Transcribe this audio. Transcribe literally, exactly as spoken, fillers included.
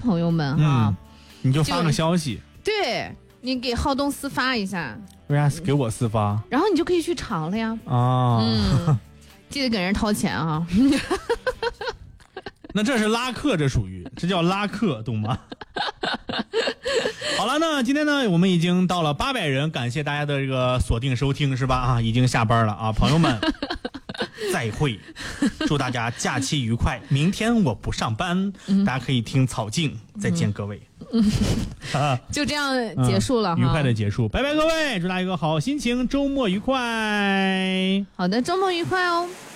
朋友们哈， 嗯、你就发个消息， 对你给浩东私发一下， 为啥给我私发？ 然后你就可以去尝了呀。 啊， 嗯，记得给人掏钱啊。 那这是拉客，这属于这叫拉客，懂吗？好了，那今天呢，我们已经到了八百人，感谢大家的这个锁定收听，是吧？啊，已经下班了啊，朋友们，再会，祝大家假期愉快。明天我不上班，嗯、大家可以听草静，再见各位。 嗯啊、就这样结束了、嗯， 愉快的结束，拜拜各位，祝大家一个好心情，周末愉快。 好的，周末愉快哦。